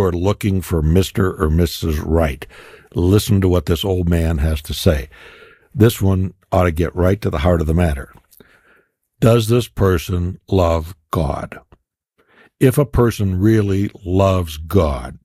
are looking for Mr. or Mrs. Right, listen to what this old man has to say. This one ought to get right to the heart of the matter. Does this person love God? If a person really loves God,